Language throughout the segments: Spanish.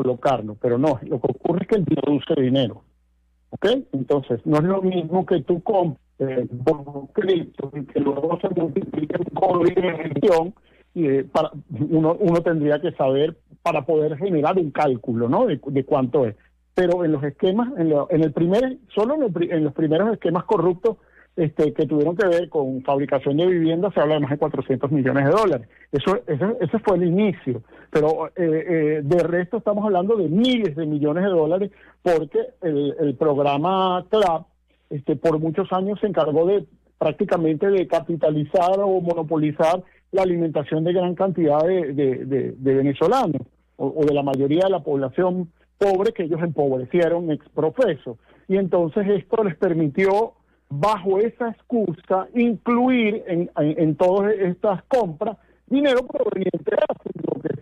colocarlo, pero no, lo que ocurre es que él produce dinero, ¿ok? Entonces, no es lo mismo que tú compres por crédito y que luego se multiplique con gestión, uno tendría que saber para poder generar un cálculo, ¿no? De cuánto es. Pero en los esquemas, en los primeros esquemas corruptos que tuvieron que ver con fabricación de viviendas, se habla de más de $400 millones. Ese fue el inicio. Pero de resto estamos hablando de miles de millones de dólares, porque el programa CLAP por muchos años se encargó prácticamente de capitalizar o monopolizar la alimentación de gran cantidad de venezolanos, o de la mayoría de la población pobre, que ellos empobrecieron ex profeso. Y entonces esto les permitió, bajo esa excusa, incluir en todas estas compras dinero proveniente de África, que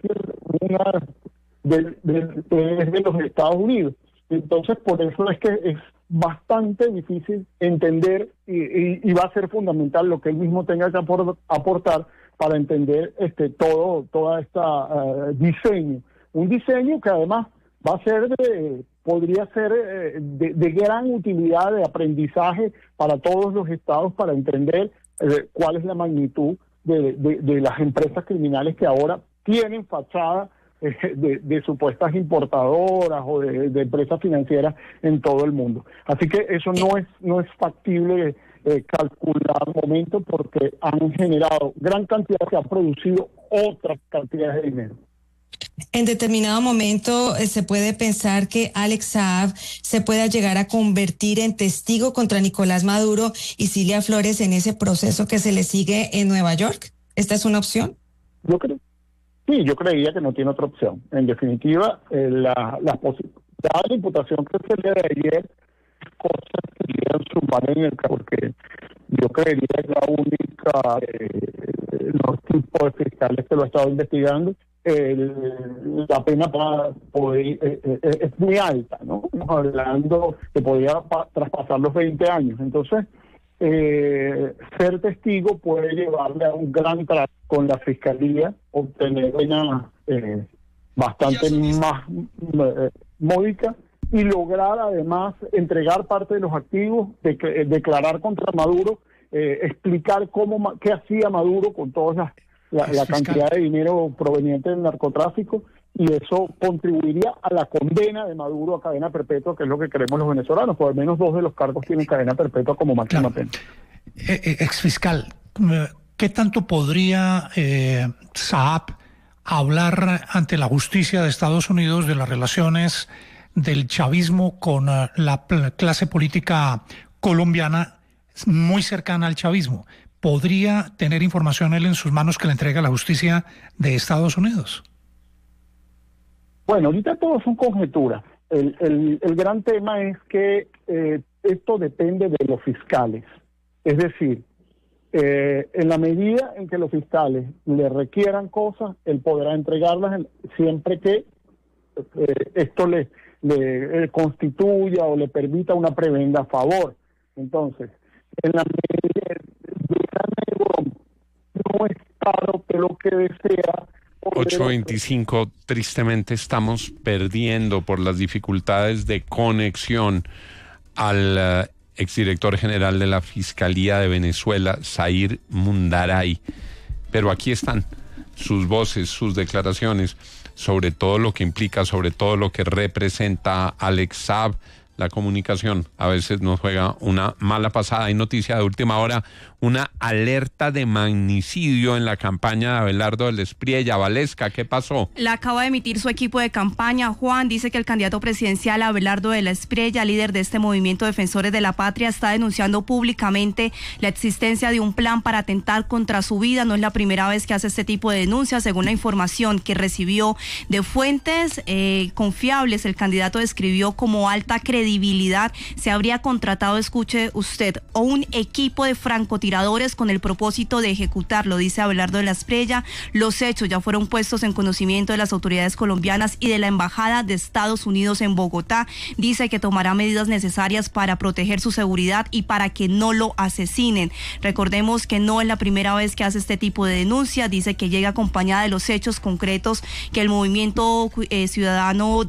es de los Estados Unidos. Entonces, por eso es que es bastante difícil entender, y va a ser fundamental lo que él mismo tenga que aportar para entender toda esta diseño. Un diseño que además va a ser podría ser de gran utilidad, de aprendizaje para todos los estados, para entender cuál es la magnitud de las empresas criminales que ahora tienen fachada de supuestas importadoras o de empresas financieras en todo el mundo. Así que eso no es factible calcular al momento, porque han generado gran cantidad, que han producido otras cantidades de dinero. En determinado momento se puede pensar que Alex Saab se pueda llegar a convertir en testigo contra Nicolás Maduro y Cilia Flores en ese proceso que se le sigue en Nueva York. ¿Esta es una opción? Yo creía que no tiene otra opción. En definitiva, la imputación que se le da ayer, cosas que quieran sumar en el caso, porque yo creería que la única, los tipos de fiscales que lo ha estado investigando, la pena para poder es muy alta, ¿no? Hablando que podía traspasar los 20 años. Entonces, ser testigo puede llevarle a un gran trato con la fiscalía, obtener una bastante más módica, y lograr además entregar parte de los activos, declarar contra Maduro, explicar qué hacía Maduro con todas la cantidad de dinero proveniente del narcotráfico, y eso contribuiría a la condena de Maduro a cadena perpetua, que es lo que queremos los venezolanos. Por al menos 2 de los cargos tienen cadena perpetua como máxima pena. Exfiscal, ¿qué tanto podría Saab hablar ante la justicia de Estados Unidos de las relaciones del chavismo con la clase política colombiana muy cercana al chavismo? ¿Podría tener información él en sus manos que le entregue a la justicia de Estados Unidos? Bueno, ahorita todo son conjeturas. El gran tema es que esto depende de los fiscales. Es decir, en la medida en que los fiscales le requieran cosas, él podrá entregarlas, siempre que esto le constituya o le permita una prebenda a favor. Entonces, en la medida no es claro que lo que desea. 8:25, tristemente estamos perdiendo por las dificultades de conexión al exdirector general de la Fiscalía de Venezuela, Zair Mundaray. Pero aquí están sus voces, sus declaraciones sobre todo lo que implica, sobre todo lo que representa Alex Saab. La comunicación a veces nos juega una mala pasada. Hay noticia de última hora, una alerta de magnicidio en la campaña de Abelardo del Espriella. Valesca, ¿qué pasó? La acaba de emitir su equipo de campaña. Juan dice que el candidato presidencial Abelardo del Espriella, líder de este movimiento Defensores de la Patria, está denunciando públicamente la existencia de un plan para atentar contra su vida. No es la primera vez que hace este tipo de denuncias. Según la información que recibió de fuentes confiables, el candidato describió como alta credibilidad. Se habría contratado, escuche usted, o un equipo de francotiradores con el propósito de ejecutarlo, dice Abelardo de la Espriella. Los hechos ya fueron puestos en conocimiento de las autoridades colombianas y de la Embajada de Estados Unidos en Bogotá. Dice que tomará medidas necesarias para proteger su seguridad y para que no lo asesinen. Recordemos que no es la primera vez que hace este tipo de denuncia. Dice que llega acompañada de los hechos concretos que el movimiento ciudadano